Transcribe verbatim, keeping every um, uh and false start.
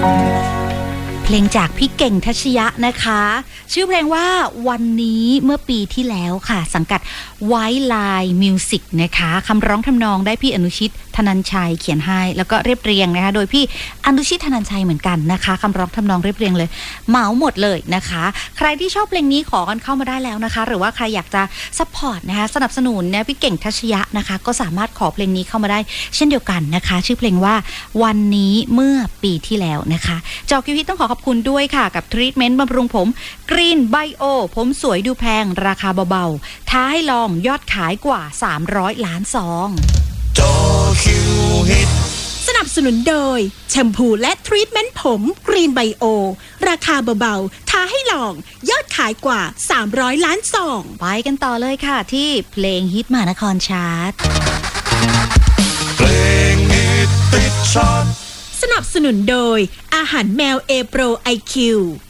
เพลงจากพี่เก่งทัชยะนะคะชื่อเพลงว่าวันนี้เมื่อปีที่แล้วค่ะสังกัดไวท์ไลน์มิวสิกนะคะคำร้องทำนองได้พี่อนุชิตธนัญชัยเขียนให้แล้วก็เรียบเรียงนะคะโดยพี่อนุชิตธนัญชัยเหมือนกันนะคะคำร้องทำนองเรียบเรียงเลยเหมาหมดเลยนะคะใครที่ชอบเพลงนี้ขอกันเข้ามาได้แล้วนะคะหรือว่าใครอยากจะซัพพอร์ตนะคะสนับสนุนนะพี่เก่งทัชยะนะคะก็สามารถขอเพลงนี้เข้ามาได้เช่นเดียวกันนะคะชื่อเพลงว่าวันนี้เมื่อปีที่แล้วนะคะจอคิวฮิตต้องขอขอบคุณด้วยค่ะกับทรีทเมนต์บำรุงผมกรีนไบโอผมสวยดูแพงราคาเบาๆท้าให้ลองยอดขายกว่าสามร้อยล้านซองจอคิวฮิตสนับสนุนโดยแชมพูและทรีทเมนต์ผมกรีนไบโอราคาเบาๆท้าให้ลองยอดขายกว่าสามร้อยล้านซองไปกันต่อเลยค่ะที่เพลงฮิตมหานครชาร์ตเพลงฮิตติดชาร์ตสนับสนุนโดยอาหารแมวเอโปรไอคิว